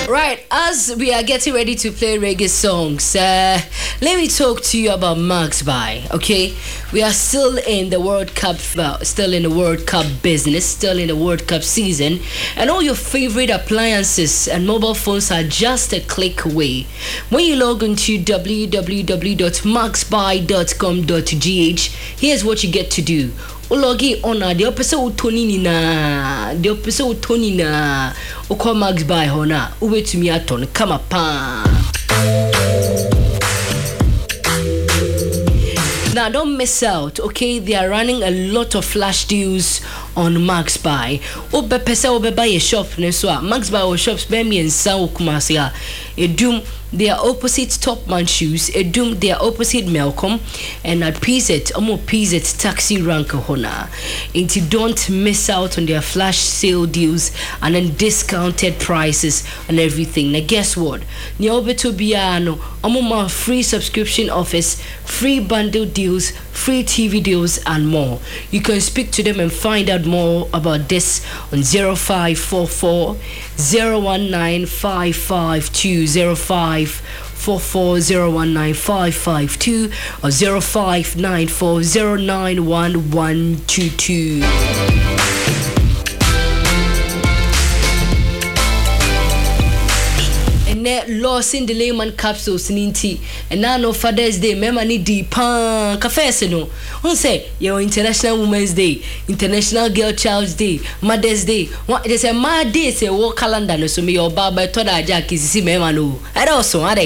Right, as we are getting ready to play reggae songs, let me talk to you about Max Buy, okay? We are still in the World Cup, still in the World Cup business, still in the World Cup season, and all your favorite appliances and mobile phones are just a click away. When you log into www.maxbuy.com.gh, here's what you get to do. Ologi ona the opposite tonina, the opposite tonina. Oko Max Buy hona, ube to me aton, come upon. Now don't miss out, okay? They are running a lot of flash deals on Max Buy. Obe pesa obe buy a shop neswa. Max Buy or shops be me and sa okumasia. Edum they are opposite Topman Shoes. Edum they are opposite Melcom, and at PZ PZ taxi rank hona. Into don't miss out on their flash sale deals and then discounted prices and everything. Now guess what? Niobeto biano my free subscription offers, free bundle deals, free TV deals and more. You can speak to them and find out more about this on 0544 019 552 0544 019 552 or 0594 091 122. Lost in the layman capsules ninti and now no Father's Day mema ni di pan cafe no on say your International Women's Day, International Girl Child's Day, Mother's Day. What they say my day say war calendar no so me your baba toda jack is see mema no and also are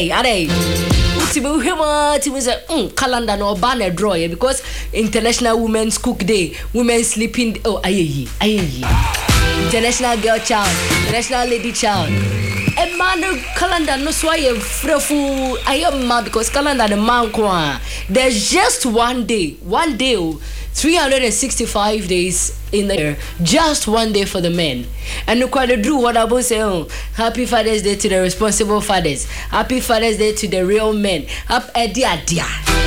calendar no banner draw because International Women's Cook Day, Women's Sleeping International Girl Child, International Lady Child. A man calendar no so I frefu I am mad because calendar the man kwa. There's just one day 365 days in the year, just one day for the men. And look what they do, what I will say, happy Father's Day to the responsible fathers, happy Father's Day to the real men, up a dia.